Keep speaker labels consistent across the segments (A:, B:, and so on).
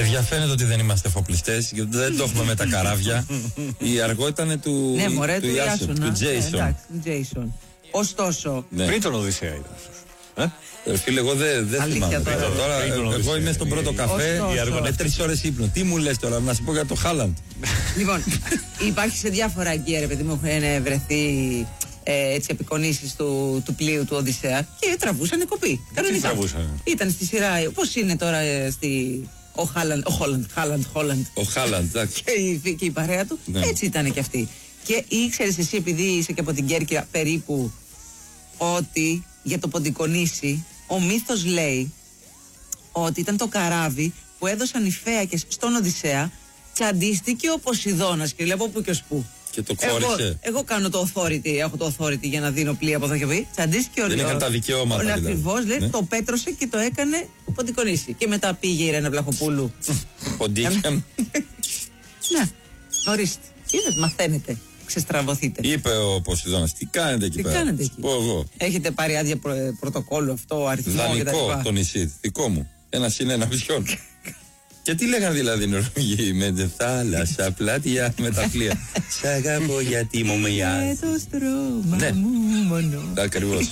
A: Παιδιά, φαίνεται ότι δεν είμαστε εφοπλιστές, γιατί δεν το έχουμε με τα καράβια. Η Αργό ήταν του Ιάσον, του
B: Jason. Ωστόσο.
C: Πριν τον Οδυσσέα ήταν αυτός.
A: Φίλε, εγώ δεν θυμάμαι. Τώρα εγώ είμαι στον πρώτο καφέ, η Αργό είναι 3 ώρες ύπνο. Τι μου λες τώρα, να σου πω για το Χάλαντ.
B: Λοιπόν, υπάρχει σε διάφορα αγκία, ρε παιδί μου, έχουν βρεθεί απεικονίσεις του πλοίου του Οδυσσέα και τραβούσαν κοπή. Κανονικά. Ήταν στη σειρά, πώς είναι τώρα ο Χάλαντ, εντάξει. Και η παρέα του, έτσι ήταν και αυτή. Και ήξερες εσύ, επειδή είσαι και από την Κέρκυρα περίπου, ότι για το Ποντικονήσι ο μύθος λέει ότι ήταν το καράβι που έδωσαν οι Φαίκες στον Οδυσσέα, τσαντίστηκε ο Ποσειδώνας και λέει από πού και ως πού.
A: Και το χώρισε.
B: Εγώ κάνω το authority, έχω το authority για να δίνω πλοία από εδώ και από εκεί. Τσαντίστηκε
A: δεν είχαν τα δικαιώματα.
B: Ακριβώς, λέει, το πέτρωσε και το έκανε Ποντικονήσι. Και μετά πήγε η Ρένα Βλαχοπούλου.
A: Ποντίκιαν.
B: Ναι, ορίστε. Είδατε, μαθαίνετε. Ξεστραβωθείτε.
A: Είπε ο Ποσειδώνας, τι κάνετε εκεί πέρα.
B: Κάνετε εκεί.
A: Πω εγώ.
B: Έχετε πάρει άδεια πρωτοκόλλου αυτό, αριθμό κτλ.
A: Δανεικό το νησί, δικό μου. Ένα είναι ένα ποιον. Και τι λέγανε δηλαδή οι Νορβηγοί, με τη θάλασσα, πλάτια με τα πλοία. Σ' αγαπώ γιατί μου μοιάζει.
B: Και το στρώμα μου μόνο.
A: Ακριβώς.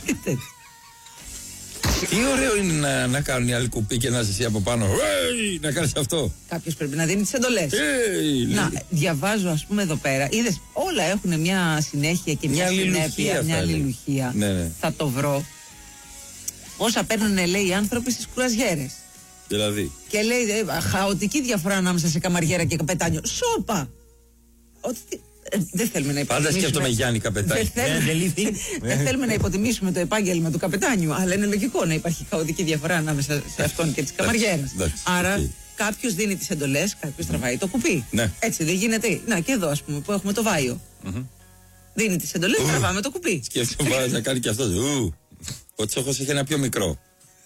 A: Τι ωραίο είναι να κάνουν οι άλλοι κουπί και να είσαι εσύ από πάνω. Να κάνεις αυτό.
B: Κάποιος πρέπει να δίνει τις εντολές. Να, διαβάζω ας πούμε εδώ πέρα. Είδες, όλα έχουν μια συνέχεια και μια συνέπεια, μια αλληλουχία.
A: Ναι.
B: Θα το βρω. Όσα παίρνουν, λέει, οι άνθρωποι στις κουραζιέρες.
A: Δηλαδή.
B: Και λέει, χαοτική διαφορά ανάμεσα σε καμαριέρα και καπετάνιο. Σόπα! Δεν θέλουμε να υποτιμήσουμε.
A: Πάντα σκέφτομαι Γιάννη Καπετάνιο.
B: Δεν θέλουμε να υποτιμήσουμε το επάγγελμα του καπετάνιου, αλλά είναι λογικό να υπάρχει χαοτική διαφορά ανάμεσα σε αυτόν και τη καμαριέρα. Άρα κάποιος δίνει τις εντολές, κάποιος τραβάει το κουπί. Έτσι δεν γίνεται. Να και εδώ, ας πούμε, που έχουμε το Βάιο. Δίνει τις εντολές, τραβάμε το κουπί.
A: Σκέφτομαι να κάνει και αυτό. Ο Τσόχος είχε ένα πιο μικρό.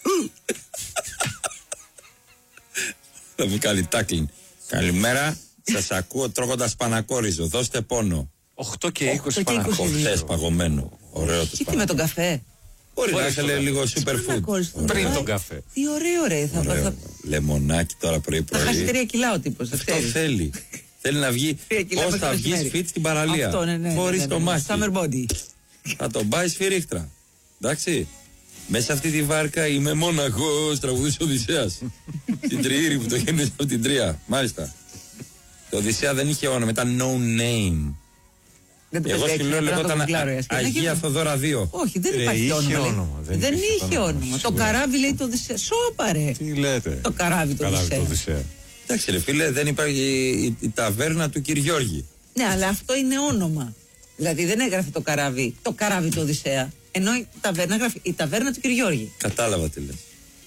A: Θα μου κάνει τάκλιν. Καλημέρα. Σας ακούω τρώγοντας πανακόριζο. Δώστε πόνο.
C: 8 και 20 πανακόριζο.
A: Χθες παγωμένο. Ωραίο το
B: τι με τον καφέ.
A: Μπορεί να ήθελε λίγο superfood.
C: Πριν τον καφέ.
B: Τι ωραίο.
A: Λεμονάκι τώρα πρωί-πρωί.
B: Θα χάσει 3 κιλά ο τύπος.
A: Αυτό θέλει. Θέλει να βγει. Πώς θα βγει fit στην παραλία. Χωρίς το μάχη.
B: Summer body.
A: Θα τον πάει σφυρίχτρα. Εντάξει. Μέσα αυτή τη βάρκα είμαι μόναχος, τραγουδής Οδυσσέας. Την Τριήρη που το γέννησε από την Τρία. Μάλιστα. Το Οδυσσέα δεν είχε όνομα, ήταν no name. Εγώ σου λέω λεγόταν Αγία Θοδώρα 2.
B: Όχι, δεν υπάρχει όνομα. Δεν είχε όνομα. Το καράβι λέει το Οδυσσέα. Σώπαρε.
C: Τι λέτε.
B: Το καράβι το Οδυσσέα.
A: Εντάξει, ρε φίλε, δεν υπάρχει η ταβέρνα του Κυριώργη.
B: Ναι, αλλά αυτό είναι όνομα. Δηλαδή δεν έγραφε το καράβι του Οδυσσέα. Ενώ η ταβέρνα γράφει η ταβέρνα του Κυριώργη.
A: Κατάλαβα τι λες.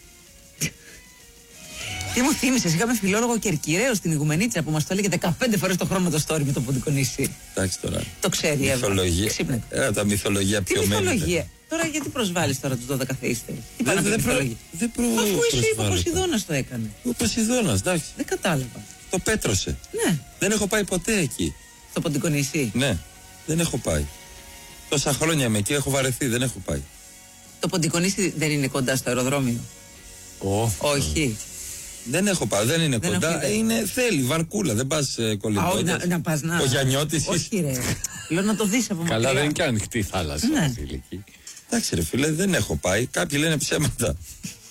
B: Τι μου θύμισες, είχαμε φιλόλογο Κερκυραίο στην Ιγουμενίτσα που μας το έλεγε 15 φορές το χρόνο το story με το Ποντικονήσι.
A: Εντάξει τώρα.
B: Το ξέρει η Εύα.
A: Τα μυθολογία πιο μένει.
B: Μυθολογία. Τώρα γιατί προσβάλλεις τώρα τους 12 θείστες. Τι πάνε
A: δεν
B: αφού εσύ είπε ο Ποσειδώνας το έκανε.
A: Ο Ποσειδώνας, εντάξει.
B: Δεν κατάλαβα.
A: Το πέτρωσε.
B: Ναι.
A: Δεν έχω πάει ποτέ εκεί.
B: Στο Ποντικονήσι.
A: Ναι, δεν έχω πάει. Τόσα χρόνια είμαι εκεί, έχω βαρεθεί, δεν έχω πάει.
B: Το Ποντικονήσι δεν είναι κοντά στο αεροδρόμιο. Όχι.
A: Δεν έχω πάει, δεν είναι κοντά. Θέλει βαρκούλα, δεν πας κολυμπώντας.
B: Να πας να.
A: Ο Γιαννιώτης.
B: Όχι, ρε. Λέω να το δεις από μακριά.
C: Καλά, δεν είναι και ανοιχτή θάλασσα.
A: Εντάξει, ρε φίλε, δεν έχω πάει. Κάποιοι λένε ψέματα.